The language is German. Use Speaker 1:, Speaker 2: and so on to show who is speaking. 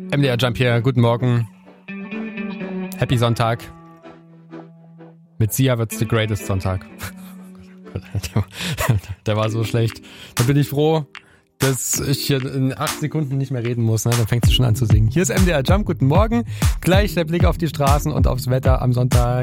Speaker 1: MDR Jump hier, guten Morgen. Happy Sonntag. Mit Sia wird's the greatest Sonntag. Der war so schlecht. Da bin ich froh, dass ich hier in 8 Sekunden nicht mehr reden muss. Ne? Dann fängt sie schon an zu singen. Hier ist MDR Jump, guten Morgen. Gleich der Blick auf die Straßen und aufs Wetter am Sonntag.